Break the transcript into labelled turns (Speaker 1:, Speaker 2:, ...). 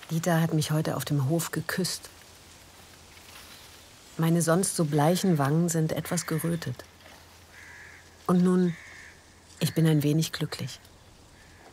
Speaker 1: Dieter hat mich heute auf dem Hof geküsst. Meine sonst so bleichen Wangen sind etwas gerötet. Und nun, ich bin ein wenig glücklich.